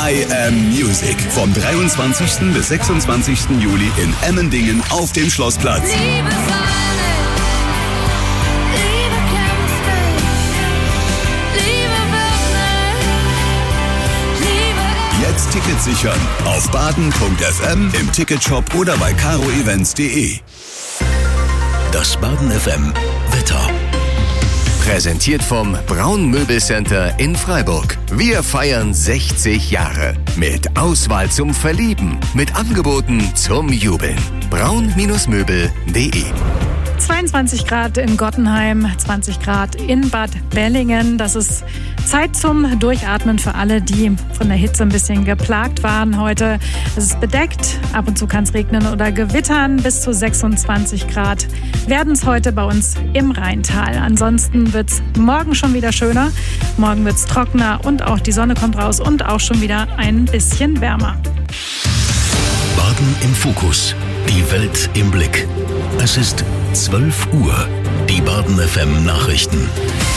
I Am Music. Vom 23. bis 26. Juli in Emmendingen auf dem Schlossplatz. Liebe Säule, Liebe kämpft nicht, Liebe wird nicht, Liebe... Jetzt Tickets sichern auf baden.fm, im Ticketshop oder bei caroevents.de. Das Baden FM Wetter. Präsentiert vom Braun Möbelcenter in Freiburg. Wir feiern 60 Jahre. Mit Auswahl zum Verlieben. Mit Angeboten zum Jubeln. braun-möbel.de 22 Grad in Gottenheim, 20 Grad in Bad Bellingen. Das ist Zeit zum Durchatmen für alle, die von der Hitze ein bisschen geplagt waren heute. Es ist bedeckt, ab und zu kann es regnen oder gewittern. Bis zu 26 Grad werden es heute bei uns im Rheintal. Ansonsten wird es morgen schon wieder schöner. Morgen wird es trockener und auch die Sonne kommt raus und auch schon wieder ein bisschen wärmer. Baden im Fokus. Die Welt im Blick. Es ist 12 Uhr. Die Baden FM Nachrichten.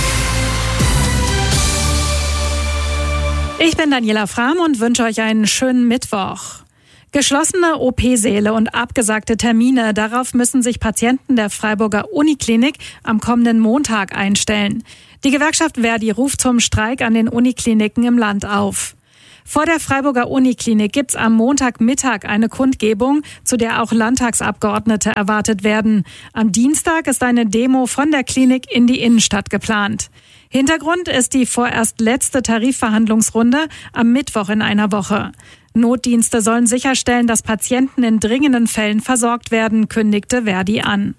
Ich bin Daniela Frahm und wünsche euch einen schönen Mittwoch. Geschlossene OP-Säle und abgesagte Termine, darauf müssen sich Patienten der Freiburger Uniklinik am kommenden Montag einstellen. Die Gewerkschaft Verdi ruft zum Streik an den Unikliniken im Land auf. Vor der Freiburger Uniklinik gibt's am Montagmittag eine Kundgebung, zu der auch Landtagsabgeordnete erwartet werden. Am Dienstag ist eine Demo von der Klinik in die Innenstadt geplant. Hintergrund ist die vorerst letzte Tarifverhandlungsrunde am Mittwoch in einer Woche. Notdienste sollen sicherstellen, dass Patienten in dringenden Fällen versorgt werden, kündigte Verdi an.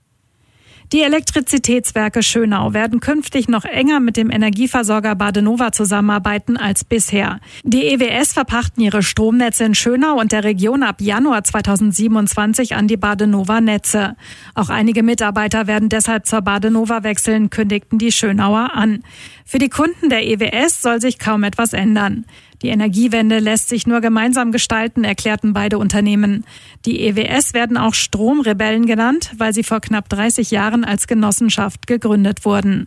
Die Elektrizitätswerke Schönau werden künftig noch enger mit dem Energieversorger Badenova zusammenarbeiten als bisher. Die EWS verpachten ihre Stromnetze in Schönau und der Region ab Januar 2027 an die Badenova-Netze. Auch einige Mitarbeiter werden deshalb zur Badenova wechseln, kündigten die Schönauer an. Für die Kunden der EWS soll sich kaum etwas ändern. Die Energiewende lässt sich nur gemeinsam gestalten, erklärten beide Unternehmen. Die EWS werden auch Stromrebellen genannt, weil sie vor knapp 30 Jahren als Genossenschaft gegründet wurden.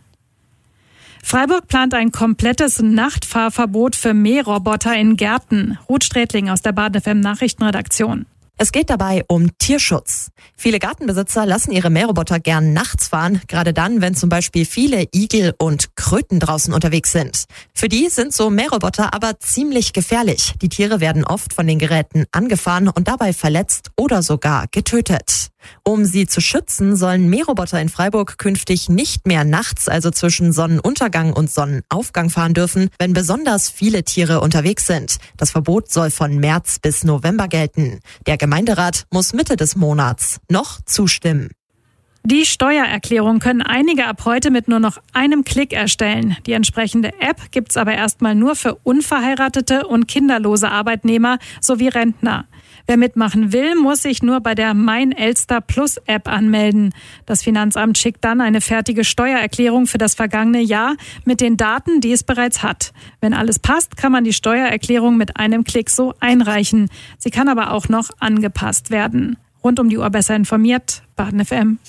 Freiburg plant ein komplettes Nachtfahrverbot für Mähroboter in Gärten. Ruth Strätling aus der Baden FM Nachrichtenredaktion. Es geht dabei um Tierschutz. Viele Gartenbesitzer lassen ihre Mähroboter gern nachts fahren, gerade dann, wenn zum Beispiel viele Igel und Kröten draußen unterwegs sind. Für die sind so Mähroboter aber ziemlich gefährlich. Die Tiere werden oft von den Geräten angefahren und dabei verletzt oder sogar getötet. Um sie zu schützen, sollen Mähroboter in Freiburg künftig nicht mehr nachts, also zwischen Sonnenuntergang und Sonnenaufgang fahren dürfen, wenn besonders viele Tiere unterwegs sind. Das Verbot soll von März bis November gelten. Der Gemeinderat muss Mitte des Monats noch zustimmen. Die Steuererklärung können einige ab heute mit nur noch einem Klick erstellen. Die entsprechende App gibt's aber erstmal nur für unverheiratete und kinderlose Arbeitnehmer sowie Rentner. Wer mitmachen will, muss sich nur bei der Mein Elster Plus App anmelden. Das Finanzamt schickt dann eine fertige Steuererklärung für das vergangene Jahr mit den Daten, die es bereits hat. Wenn alles passt, kann man die Steuererklärung mit einem Klick so einreichen. Sie kann aber auch noch angepasst werden. Rund um die Uhr besser informiert, Baden FM.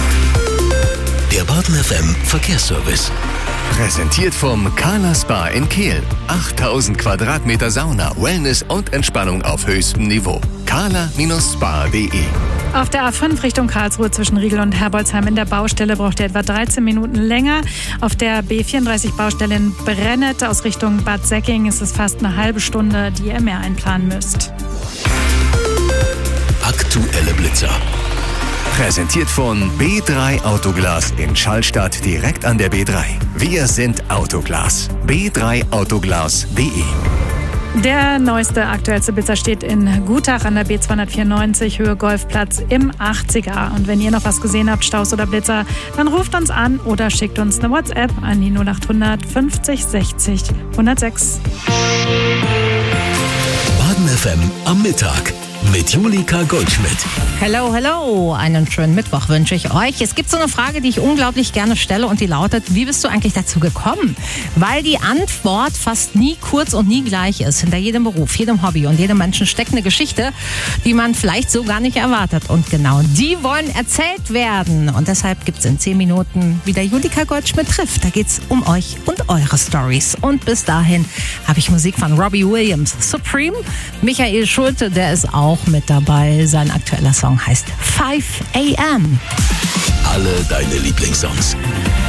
Der Baden FM Verkehrsservice. Präsentiert vom Carla Spa in Kehl. 8000 Quadratmeter Sauna, Wellness und Entspannung auf höchstem Niveau. carla-spa.de. Auf der A5 Richtung Karlsruhe zwischen Riegel und Herbolzheim in der Baustelle braucht ihr etwa 13 Minuten länger. Auf der B34 Baustelle in Brennet aus Richtung Bad Säcking ist es fast eine halbe Stunde, die ihr mehr einplanen müsst. Aktuelle Blitzer. Präsentiert von B3 Autoglas in Schallstadt direkt an der B3. Wir sind Autoglas. b3autoglas.de. Der neueste, aktuellste Blitzer steht in Gutach an der B294 Höhe Golfplatz im 80er. Und wenn ihr noch was gesehen habt, Staus oder Blitzer, dann ruft uns an oder schickt uns eine WhatsApp an die 0800 50 60 106. Baden FM am Mittag. mit Julika Goldschmidt. Hello, hello. Einen schönen Mittwoch wünsche ich euch. Es gibt so eine Frage, die ich unglaublich gerne stelle und die lautet, wie bist du eigentlich dazu gekommen? Weil die Antwort fast nie kurz und nie gleich ist. Hinter jedem Beruf, jedem Hobby und jedem Menschen steckt eine Geschichte, die man vielleicht so gar nicht erwartet. Und genau die wollen erzählt werden. Und deshalb gibt es in 10 Minuten wieder Julika Goldschmidt trifft. Da geht es um euch und eure Stories. Und bis dahin habe ich Musik von Robbie Williams, Supreme. Michael Schulte, der ist auch mit dabei. Sein aktueller Song heißt 5 AM. Alle deine Lieblingssongs.